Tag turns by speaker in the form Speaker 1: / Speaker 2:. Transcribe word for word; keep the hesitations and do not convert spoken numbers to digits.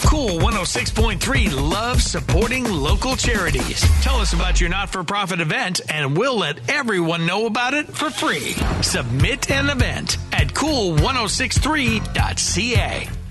Speaker 1: Cool one oh six point three loves supporting local charities. Tell us about your not-for-profit event, and we'll let everyone know about it for free. Submit an event at cool ten sixty-three dot c a.